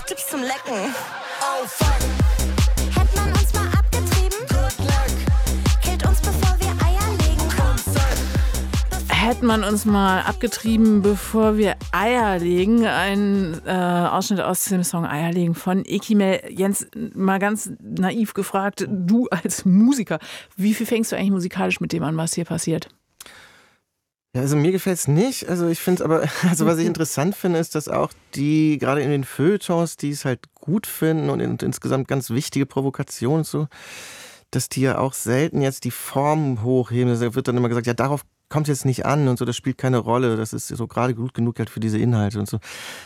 Tipps zum Lecken. Oh fuck. Hätte man uns mal abgetrieben? Good luck. Killt uns, bevor wir Eier legen. Hätte man uns mal abgetrieben, bevor wir Eier legen. Ein Ausschnitt aus dem Song Eierlegen von Ekimel. Jens, mal ganz naiv gefragt, du als Musiker, wie viel fängst du eigentlich musikalisch mit dem an, was hier passiert? Ja, also mir gefällt es nicht. Also ich finde aber, was ich interessant finde, ist, dass auch die, gerade in den Feuilletons, die es halt gut finden und insgesamt ganz wichtige Provokationen und so, dass die ja auch selten jetzt die Form hochheben. Da wird dann immer gesagt, ja, darauf kommt jetzt nicht an und so, das spielt keine Rolle. Das ist so gerade gut genug halt für diese Inhalte und so.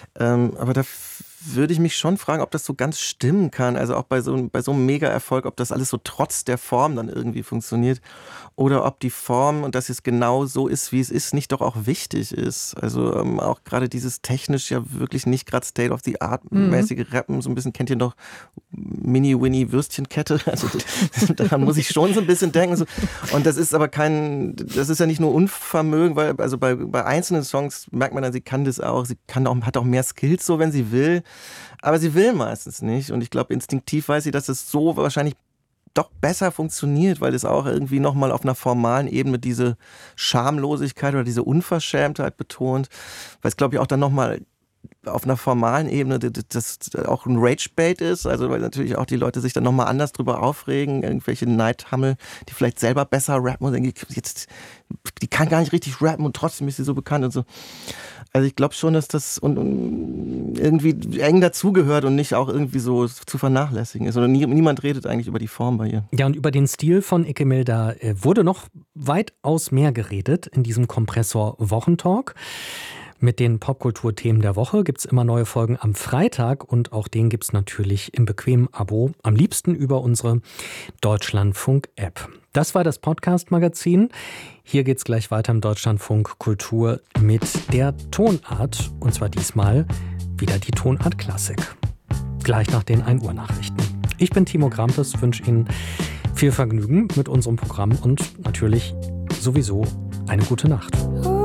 Aber da würde ich mich schon fragen, ob das so ganz stimmen kann. Also auch bei so einem Mega-Erfolg, ob das alles so trotz der Form dann irgendwie funktioniert. Oder ob die Form, und dass es genau so ist, wie es ist, nicht doch auch wichtig ist. Also auch gerade dieses technisch ja wirklich nicht gerade State-of-the-Art-mäßige Rappen. So ein bisschen kennt ihr noch Mini-Winnie-Würstchenkette. Also daran muss ich schon so ein bisschen denken. So. Und das ist aber das ist ja nicht nur Unvermögen, weil also bei einzelnen Songs merkt man dann, sie kann das auch, hat auch mehr Skills so, wenn sie will. Aber sie will meistens nicht. Und ich glaube, instinktiv weiß sie, dass es so wahrscheinlich doch besser funktioniert, weil es auch irgendwie nochmal auf einer formalen Ebene diese Schamlosigkeit oder diese Unverschämtheit betont. Weil es, glaube ich, auch dann nochmal auf einer formalen Ebene das auch ein Rage-Bait ist, also weil natürlich auch die Leute sich dann nochmal anders drüber aufregen, irgendwelche Neidhammel, die vielleicht selber besser rappen und denken, die kann gar nicht richtig rappen und trotzdem ist sie so bekannt und so. Also ich glaube schon, dass das und irgendwie eng dazugehört und nicht auch irgendwie so zu vernachlässigen ist. Oder niemand redet eigentlich über die Form bei ihr. Ja, und über den Stil von Ekimel, da wurde noch weitaus mehr geredet in diesem Kompressor Wochentalk. Mit den Popkulturthemen der Woche gibt es immer neue Folgen am Freitag und auch den gibt es natürlich im bequemen Abo, am liebsten über unsere Deutschlandfunk-App. Das war das Podcast-Magazin. Hier geht es gleich weiter im Deutschlandfunk Kultur mit der Tonart und zwar diesmal wieder die Tonart Klassik. Gleich nach den 1 Uhr Nachrichten. Ich bin Timo Grampes, wünsche Ihnen viel Vergnügen mit unserem Programm und natürlich sowieso eine gute Nacht.